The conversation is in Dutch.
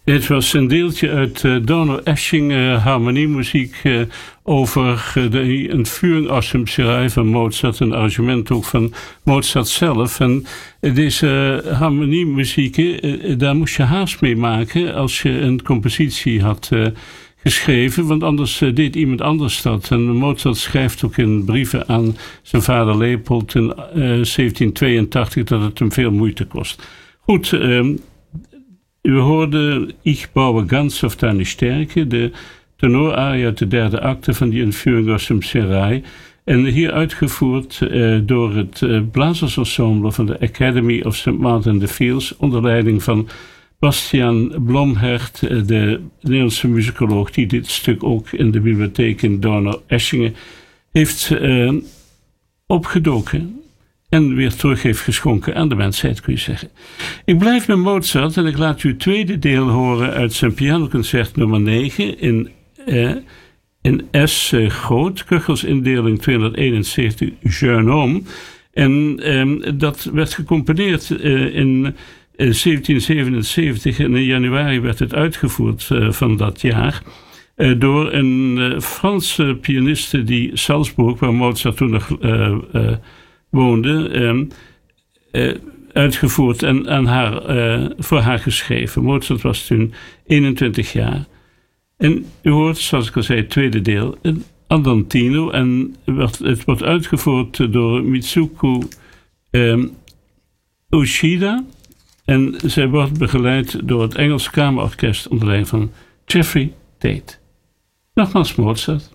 Het was een deeltje uit Donaueschingen harmoniemuziek over de ontvoering aus dem Serail van Mozart, een arrangement ook van Mozart zelf. En deze harmoniemuzieken, daar moest je haast mee maken als je een compositie had geschreven, want anders deed iemand anders dat. En Mozart schrijft ook in brieven aan zijn vader Leopold in 1782 dat het hem veel moeite kost. Goed, u hoorde Ich baue ganz auf deine Stärke, de tenoraria uit de derde acte van die Entführung aus dem Serail. En hier uitgevoerd door het blazersensemble van de Academy of St. Martin the Fields onder leiding van Bastiaan Blomhert, de Nederlandse muzikoloog die dit stuk ook in de bibliotheek in Donaueschingen heeft opgedoken en weer terug heeft geschonken aan de mensheid, kun je zeggen. Ik blijf met Mozart en ik laat u het tweede deel horen uit zijn pianoconcert nummer 9 in S groot, Köchelsindeling 271 Jeune Homme. En dat werd gecomponeerd in 1777 en in januari werd het uitgevoerd van dat jaar door een Franse pianiste die Salzburg, waar Mozart toen nog woonde, uitgevoerd en voor haar geschreven. Mozart was toen 21 jaar. En u hoort, zoals ik al zei, het tweede deel, een Andantino. En het wordt uitgevoerd door Mitsuko Ushida. En zij wordt begeleid door het Engels Kamerorkest onder leiding van Jeffrey Tate. Nogmaals Mozart.